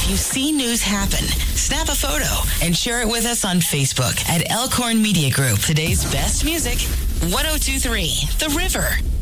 If you see news happen, snap a photo and share it with us on Facebook at Elkhorn Media Group. Today's best music, 102.3 The River.